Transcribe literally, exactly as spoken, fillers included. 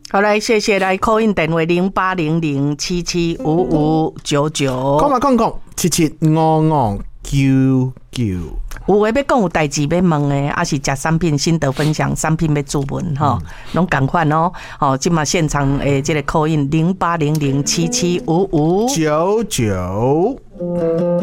好，来谢谢来 call in 电话零八零零七七五五九九。 讲嘛讲讲，七七五五九九。 有话要讲有代志要问的，还是食产品心得分享，产品要注文哈，拢同款哦。哦，今嘛现场诶，这个 call in 零八零零七七五五九九。